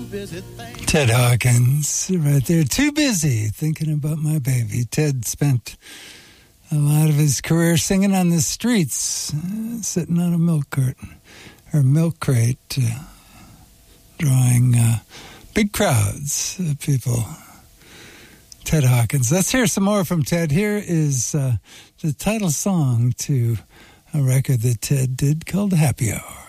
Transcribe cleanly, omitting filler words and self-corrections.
Ted Hawkins, right there. Too busy thinking about my baby. Ted spent a lot of his career singing on the streets, sitting on a milk curtain or milk crate, drawing big crowds of people. Ted Hawkins. Let's hear some more from Ted. Here is the title song to a record that Ted did called Happy Hour.